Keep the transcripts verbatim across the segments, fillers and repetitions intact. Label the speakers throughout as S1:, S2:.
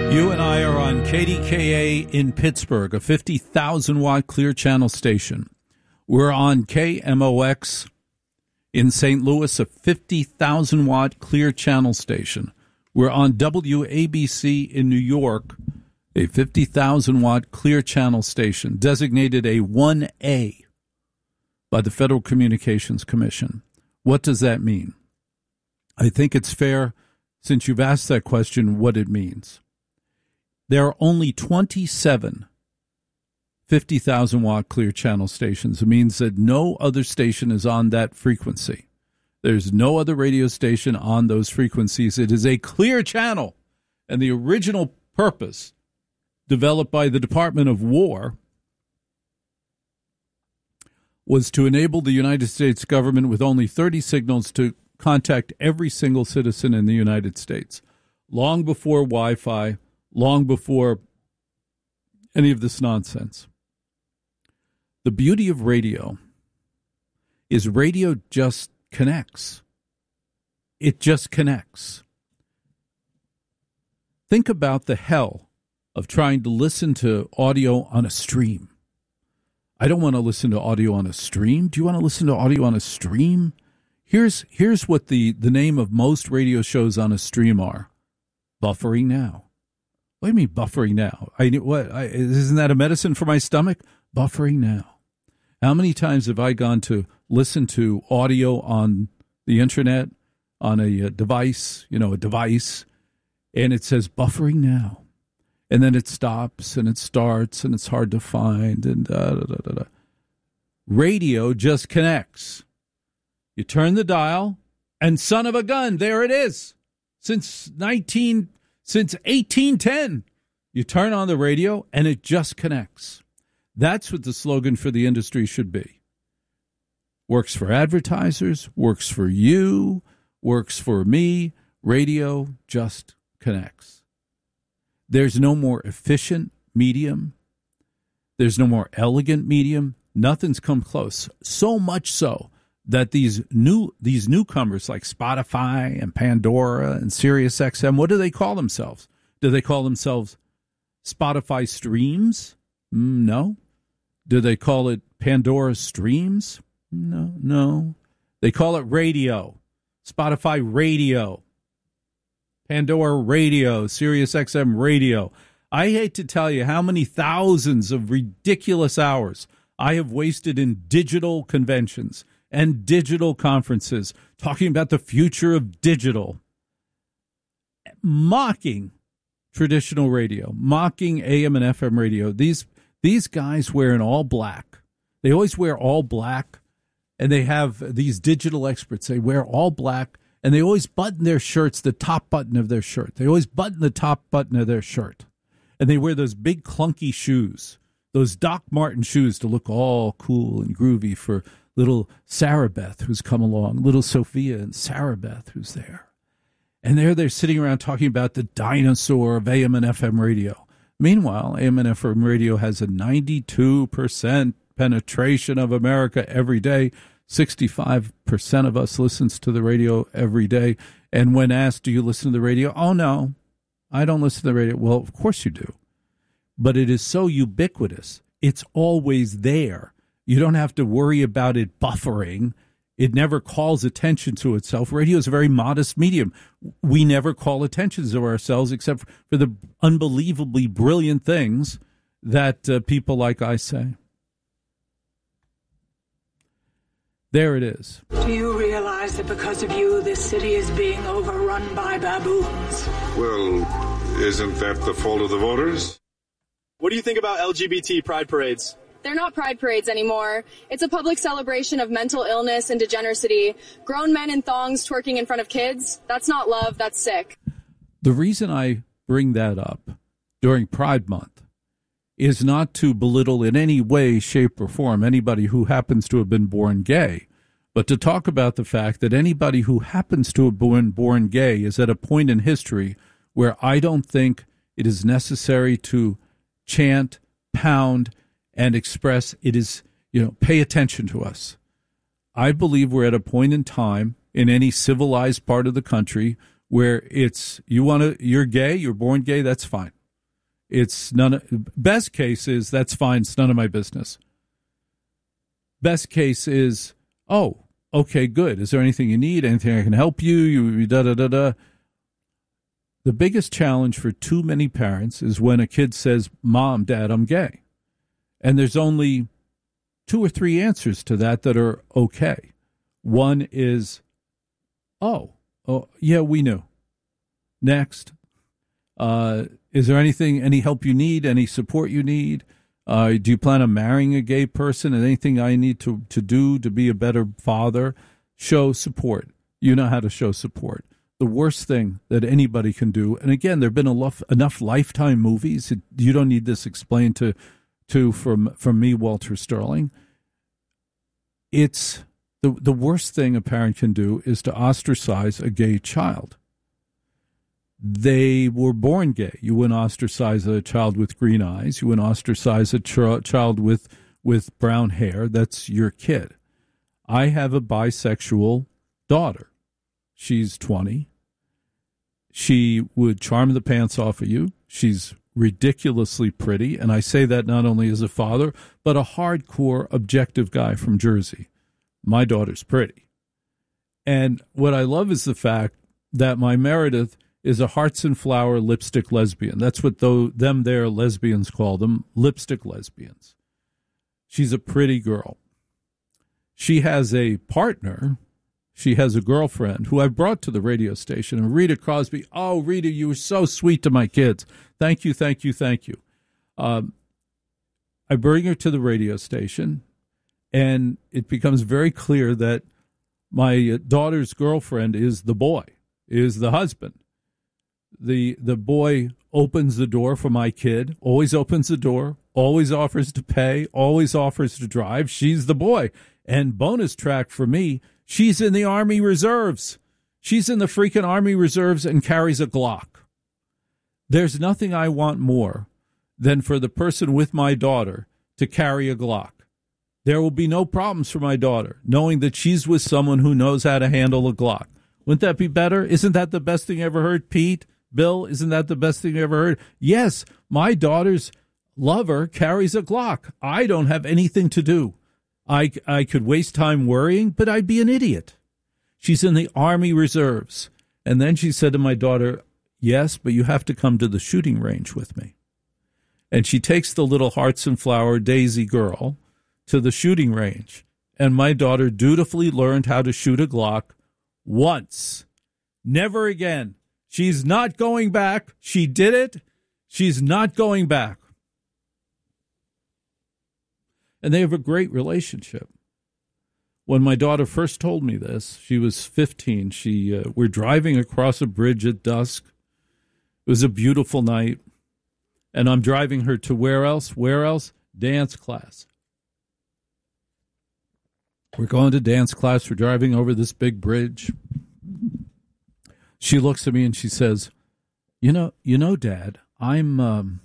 S1: You and I are on K D K A in Pittsburgh, a fifty thousand watt clear channel station. We're on K M O X in Saint Louis, a fifty thousand watt clear channel station. We're on W A B C in New York, a fifty thousand watt clear channel station, designated a one A by the Federal Communications Commission. What does that mean? I think it's fair, since you've asked that question, what it means. There are only twenty-seven fifty thousand watt clear channel stations. It means that no other station is on that frequency. There's no other radio station on those frequencies. It is a clear channel. And the original purpose, developed by the Department of War, was to enable the United States government with only thirty signals to contact every single citizen in the United States. Long before Wi-Fi, long before any of this nonsense. The beauty of radio is radio just connects. It just connects. Think about the hell of trying to listen to audio on a stream. I don't want to listen to audio on a stream. Do you want to listen to audio on a stream? Here's here's what the, the name of most radio shows on a stream are. Buffering now. What do you mean buffering now? I what? I, isn't that a medicine for my stomach? Buffering now. How many times have I gone to listen to audio on the internet, on a, a device, you know, a device, and it says buffering now. And then it stops and it starts and it's hard to find and da, da, da, da, da. Radio just connects. You turn the dial and son of a gun, there it is. Since nineteen Since eighteen ten, you turn on the radio and it just connects. That's what the slogan for the industry should be. Works for advertisers, works for you, works for me. Radio just connects. There's no more efficient medium. There's no more elegant medium. Nothing's come close. So much so that these new these newcomers like Spotify and Pandora and Sirius X M, what do they call themselves? Do they call themselves Spotify Streams? Mm, no. Do they call it Pandora Streams? No, no. They call it radio. Spotify Radio. Pandora Radio. Sirius X M Radio. I hate to tell you how many thousands of ridiculous hours I have wasted in digital conventions and digital conferences, talking about the future of digital, mocking traditional radio, mocking A M and F M radio. These these guys wear an all black. They always wear all black, and they have these digital experts. They wear all black, and they always button their shirts, the top button of their shirt. They always button the top button of their shirt, and they wear those big clunky shoes, those Doc Martin shoes to look all cool and groovy for little Sarah Beth, who's come along, little Sophia and Sarah Beth, who's there. And there they're sitting around talking about the dinosaur of A M and F M radio. Meanwhile, A M and F M radio has a ninety-two percent penetration of America every day. sixty-five percent of us listens to the radio every day. And when asked, do you listen to the radio? Oh, no, I don't listen to the radio. Well, of course you do. But it is so ubiquitous. It's always there. You don't have to worry about it buffering. It never calls attention to itself. Radio is a very modest medium. We never call attention to ourselves except for the unbelievably brilliant things that uh, people like I say. There it is.
S2: Do you realize that because of you, this city is being overrun by baboons?
S3: Well, isn't that the fault of the voters?
S4: What do you think about L G B T pride parades?
S5: They're not pride parades anymore. It's a public celebration of mental illness and degeneracy. Grown men in thongs twerking in front of kids. That's not love, that's sick.
S1: The reason I bring that up during Pride Month is not to belittle in any way, shape, or form anybody who happens to have been born gay, but to talk about the fact that anybody who happens to have been born gay is at a point in history where I don't think it is necessary to chant, pound, and express it is, you know, pay attention to us. I believe we're at a point in time in any civilized part of the country where it's, you want to, you're gay, you're born gay, that's fine. It's none of, best case is that's fine. It's none of my business. Best case is, oh, okay, good. Is there anything you need? Anything I can help you? You da da da da. The biggest challenge for too many parents is when a kid says, Mom, Dad, I'm gay. And there's only two or three answers to that that are okay. One is, oh, oh yeah, we knew. Next, uh, is there anything, any help you need, any support you need? Uh, do you plan on marrying a gay person? And anything I need to, to do to be a better father? Show support. You know how to show support. The worst thing that anybody can do, and again, there have been enough, enough Lifetime movies. It, you don't need this explained to, to from from me, Walter Sterling. It's the the worst thing a parent can do is to ostracize a gay child. They were born gay. You wouldn't ostracize a child with green eyes. You wouldn't ostracize a ch- child with with brown hair. That's your kid. I have a bisexual daughter. She's twenty. She would charm the pants off of you. She's ridiculously pretty. And I say that not only as a father, but a hardcore objective guy from Jersey. My daughter's pretty. And what I love is the fact that my Meredith is a hearts and flower lipstick lesbian. That's what though them there lesbians call them, lipstick lesbians. She's a pretty girl. She has a partner. She has a girlfriend who I brought to the radio station, and Rita Crosby. Oh, Rita, you were so sweet to my kids. Thank you, thank you, thank you. Um, I bring her to the radio station, and it becomes very clear that my daughter's girlfriend is the boy, is the husband. The the boy opens the door for my kid, always opens the door, always offers to pay, always offers to drive. She's the boy. And bonus track for me, she's in the Army Reserves. She's in the freaking Army Reserves and carries a Glock. There's nothing I want more than for the person with my daughter to carry a Glock. There will be no problems for my daughter, knowing that she's with someone who knows how to handle a Glock. Wouldn't that be better? Isn't that the best thing you ever heard, Pete? Bill, isn't that the best thing you ever heard? Yes, my daughter's lover carries a Glock. I don't have anything to do. I, I could waste time worrying, but I'd be an idiot. She's in the Army Reserves. And then she said to my daughter, yes, but you have to come to the shooting range with me. And she takes the little hearts and flower Daisy girl to the shooting range. And my daughter dutifully learned how to shoot a Glock once. Never again. She's not going back. She did it. She's not going back. And they have a great relationship. When my daughter first told me this, she was fifteen. She uh, we're driving across a bridge at dusk. It was a beautiful night. And I'm driving her to where else? Where else? Dance class. We're going to dance class. We're driving over this big bridge. She looks at me and she says, you know, you know, Dad, I'm, um,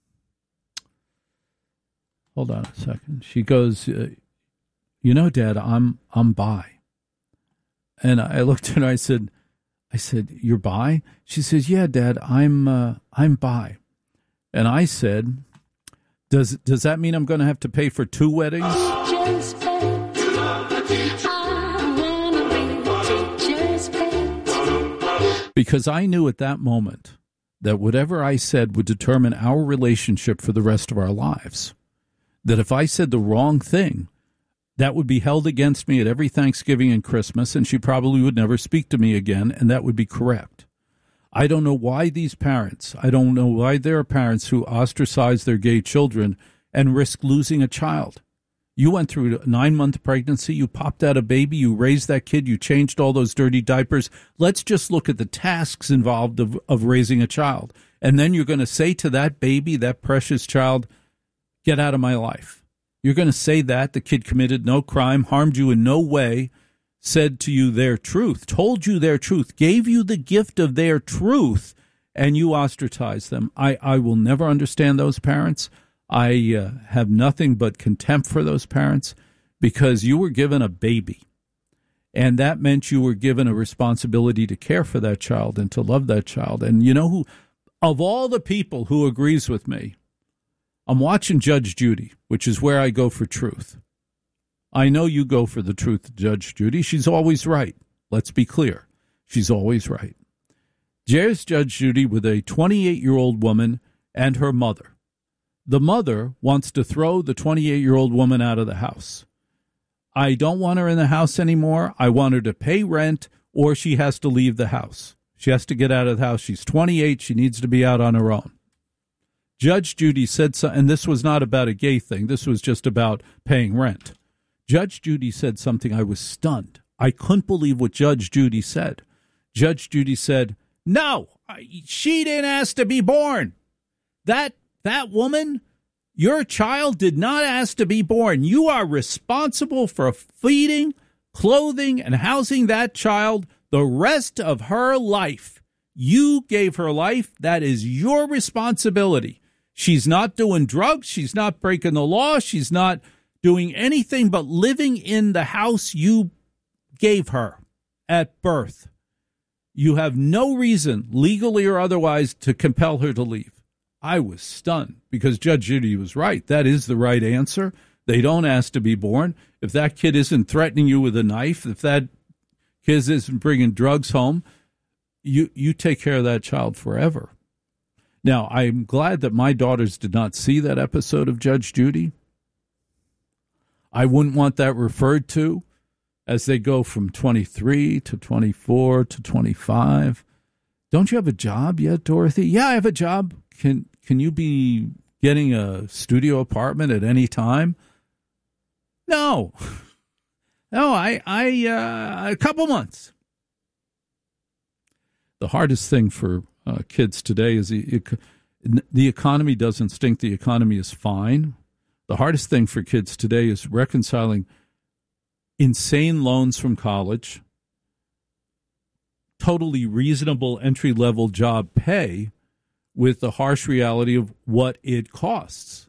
S1: hold on a second. She goes, uh, you know, Dad, I'm, I'm bi. And I looked at her and I said, I said, you're bi? She says, yeah, Dad, I'm, uh, I'm bi. And I said, does, does that mean I'm going to have to pay for two weddings? Because I knew at that moment that whatever I said would determine our relationship for the rest of our lives. That if I said the wrong thing, that would be held against me at every Thanksgiving and Christmas, and she probably would never speak to me again, and that would be correct. I don't know why these parents, I don't know why there are parents who ostracize their gay children and risk losing a child. You went through a nine-month pregnancy, you popped out a baby, you raised that kid, you changed all those dirty diapers. Let's just look at the tasks involved of, of raising a child. And then you're going to say to that baby, that precious child, get out of my life. You're going to say that the kid committed no crime, harmed you in no way, said to you their truth, told you their truth, gave you the gift of their truth, and you ostracize them. I, I will never understand those parents. I uh, have nothing but contempt for those parents because you were given a baby, and that meant you were given a responsibility to care for that child and to love that child. And you know who of all the people who agrees with me, I'm watching Judge Judy, which is where I go for truth. I know you go for the truth, Judge Judy. She's always right. Let's be clear. She's always right. There's Judge Judy with a twenty-eight-year-old woman and her mother. The mother wants to throw the twenty-eight-year-old woman out of the house. I don't want her in the house anymore. I want her to pay rent, or she has to leave the house. She has to get out of the house. She's twenty-eight. She needs to be out on her own. Judge Judy said so, and this was not about a gay thing. This was just about paying rent. Judge Judy said something. I was stunned. I couldn't believe what Judge Judy said. Judge Judy said, no, she didn't ask to be born. That that woman, your child did not ask to be born. You are responsible for feeding, clothing, and housing that child the rest of her life. You gave her life. That is your responsibility. She's not doing drugs. She's not breaking the law. She's not doing anything but living in the house you gave her at birth. You have no reason, legally or otherwise, to compel her to leave. I was stunned because Judge Judy was right. That is the right answer. They don't ask to be born. If that kid isn't threatening you with a knife, if that kid isn't bringing drugs home, you, you take care of that child forever. Now, I'm glad that my daughters did not see that episode of Judge Judy. I wouldn't want that referred to as they go from twenty-three to twenty-four to twenty-five. Don't you have a job yet, Dorothy? Yeah, I have a job. Can can you be getting a studio apartment at any time? No. No, I, I uh, a couple months. The hardest thing for uh, kids today is the, the economy doesn't stink. The economy is fine. The hardest thing for kids today is reconciling insane loans from college, totally reasonable entry-level job pay with the harsh reality of what it costs.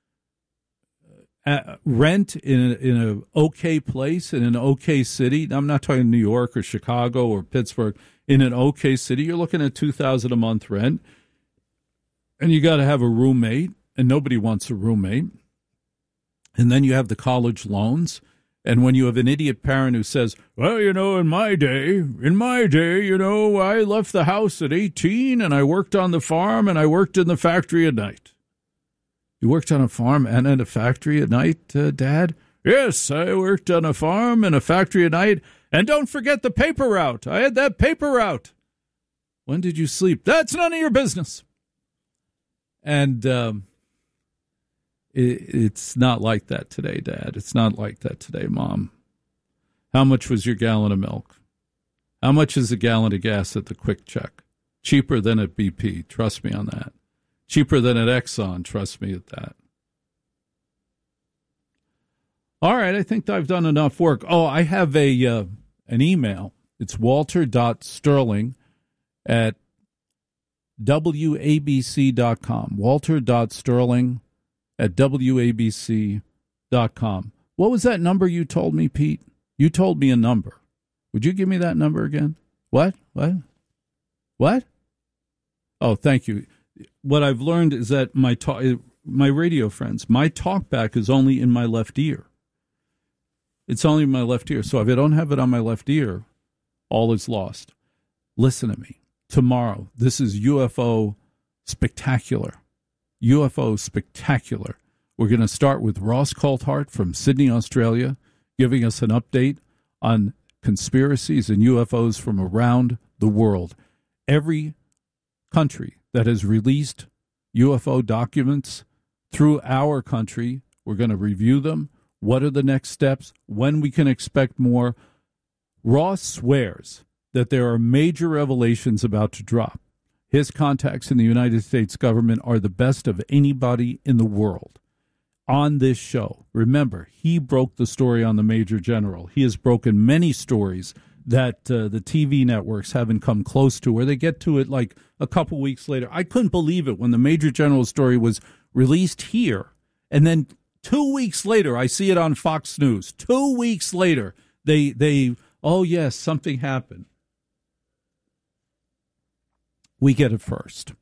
S1: Uh, rent in a, in an okay place, in an okay city, I'm not talking New York or Chicago or Pittsburgh, in an okay city, you're looking at two thousand dollars a month rent, and you got to have a roommate, and nobody wants a roommate. And then you have the college loans. And when you have an idiot parent who says, well, you know, in my day, in my day, you know, I left the house at eighteen and I worked on the farm and I worked in the factory at night. You worked on a farm and in a factory at night, uh, Dad? Yes, I worked on a farm and a factory at night. And don't forget the paper route. I had that paper route. When did you sleep? That's none of your business. And um, it, it's not like that today, Dad. It's not like that today, Mom. How much was your gallon of milk? How much is a gallon of gas at the Quick Check? Cheaper than at B P. Trust me on that. Cheaper than at Exxon. Trust me at that. All right, I think I've done enough work. Oh, I have a uh, an email. It's walter.sterling at W A B C dot com. Walter.sterling at W A B C dot com. What was that number you told me, Pete? You told me a number. Would you give me that number again? What? What? What? Oh, thank you. What I've learned is that my talk, my radio friends, my talkback is only in my left ear. It's only in my left ear. So if I don't have it on my left ear, all is lost. Listen to me. Tomorrow, this is U F O Spectacular. U F O Spectacular. We're going to start with Ross Coulthart from Sydney, Australia, giving us an update on conspiracies and U F Os from around the world. Every country that has released U F O documents through our country, we're going to review them. What are the next steps? When we can expect more? Ross swears that there are major revelations about to drop. His contacts in the United States government are the best of anybody in the world. On this show, remember, he broke the story on the Major General. He has broken many stories that uh, the T V networks haven't come close to, where they get to it like a couple weeks later. I couldn't believe it when the Major General story was released here, and then two weeks later, I see it on Fox News. Two weeks later, they, they oh, yes, something happened. We get it first.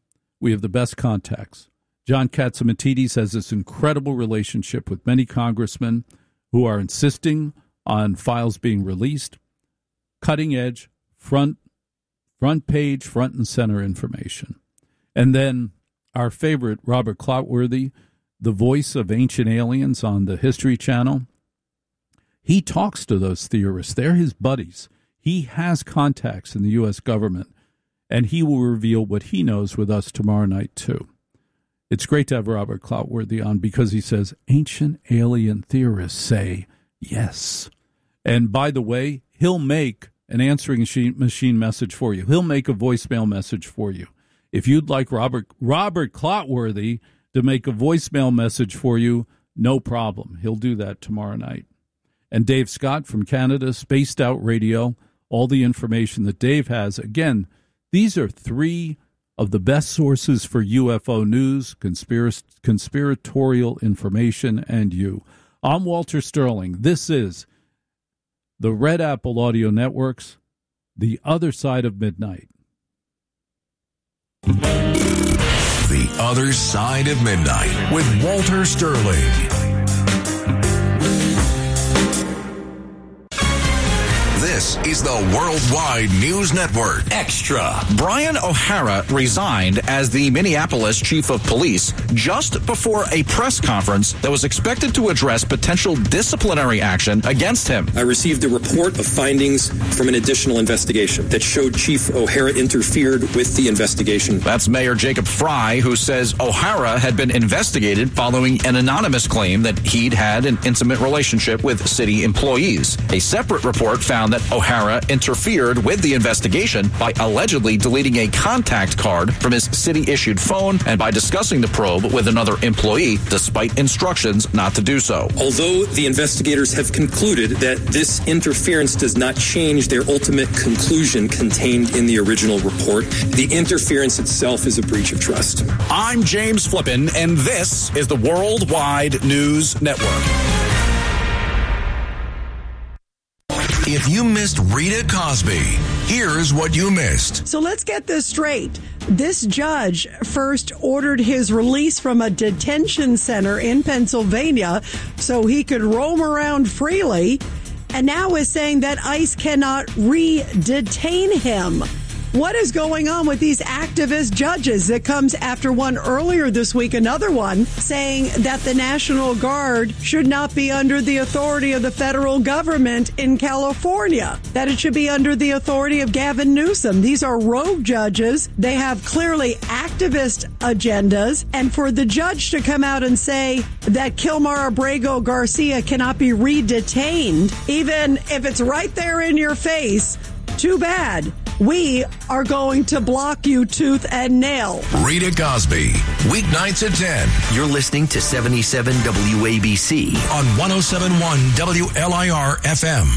S1: We have the best contacts. John Catsimatidis has this incredible relationship with many congressmen who are insisting on files being released. Cutting edge, front, front page, front and center information. And then our favorite, Robert Clotworthy, the voice of Ancient Aliens on the History Channel. He talks to those theorists. They're his buddies. He has contacts in the U S government, and he will reveal what he knows with us tomorrow night, too. It's great to have Robert Clotworthy on because he says ancient alien theorists say yes. And by the way, he'll make an answering machine message for you. He'll make a voicemail message for you. If you'd like Robert Robert Clotworthy to make a voicemail message for you, no problem. He'll do that tomorrow night. And Dave Scott from Canada, Spaced Out Radio, all the information that Dave has. Again, these are three of the best sources for U F O news, conspirac- conspiratorial information, and you. I'm Walter Sterling. This is the Red Apple Audio Network's The Other Side of Midnight.
S6: The Other Side of Midnight with Walter Sterling. This is the Worldwide News Network.
S7: Extra. Brian O'Hara resigned as the Minneapolis chief of police just before a press conference that was expected to address potential disciplinary action against him.
S8: I received a report of findings from an additional investigation that showed Chief O'Hara interfered with the investigation.
S7: That's Mayor Jacob Fry, who says O'Hara had been investigated following an anonymous claim that he'd had an intimate relationship with city employees. A separate report found that O'Hara interfered with the investigation by allegedly deleting a contact card from his city-issued phone and by discussing the probe with another employee, despite instructions not to do so.
S8: Although the investigators have concluded that this interference does not change their ultimate conclusion contained in the original report, the interference itself is a breach of trust.
S7: I'm James Flippin, and this is the Worldwide News Network.
S6: If you missed Rita Cosby, here's what you missed.
S9: So let's get this straight. This judge first ordered his release from a detention center in Pennsylvania so he could roam around freely, and now is saying that ICE cannot re-detain him. What is going on with these activist judges? It comes after one earlier this week, another one, saying that the National Guard should not be under the authority of the federal government in California, that it should be under the authority of Gavin Newsom. These are rogue judges. They have clearly activist agendas. And for the judge to come out and say that Kilmar Abrego Garcia cannot be re-detained, even if it's right there in your face, too bad. We are going to block you tooth and nail.
S6: Rita Cosby, weeknights at ten.
S10: You're listening to seventy-seven W A B C
S6: on one oh seven point one W L I R F M.